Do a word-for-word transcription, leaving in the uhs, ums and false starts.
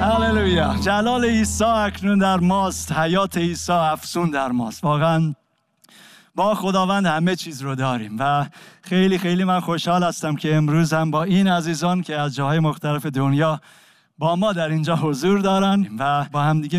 هللویا. جلال عیسی اکنون در ماست، حیات عیسی افزون در ماست. واقعا با خداوند همه چیز رو داریم و خیلی خیلی من خوشحال هستم که امروز هم با این عزیزان که از جاهای مختلف دنیا با ما در اینجا حضور دارن و با هم دیگه